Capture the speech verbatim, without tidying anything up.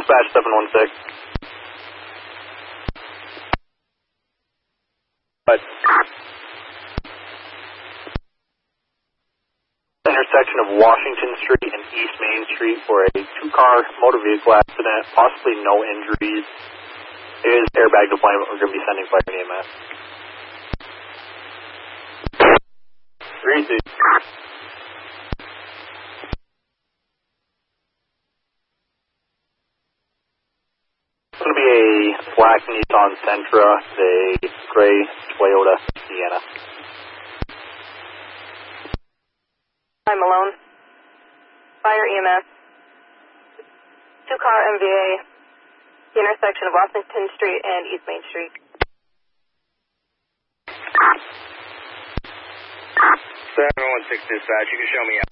Dispatch seven one six. But intersection of Washington Street and East Main Street for a two-car motor vehicle accident, possibly no injuries. It is airbag deployment. We're going to be sending fire and E M S. three two. It's going to be a black Nissan Sentra, a gray Toyota Sienna. Hi, Malone. Fire E M S. Two-car M V A. The intersection of Washington Street and East Main Street. seven one six dispatch, you can show me out.